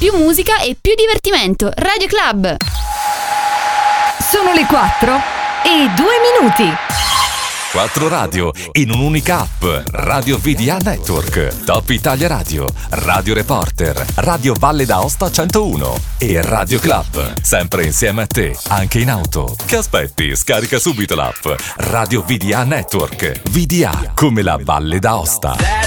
più musica e più divertimento. Radio Club. Sono le 4 e 2 minuti. 4 radio in un'unica app. Radio VDA Network, Top Italia Radio, Radio Reporter, Radio Valle d'Aosta 101 e Radio Club. Sempre insieme a te, anche in auto. Che aspetti? Scarica subito l'app. Radio VDA Network. VDA come la Valle d'Aosta.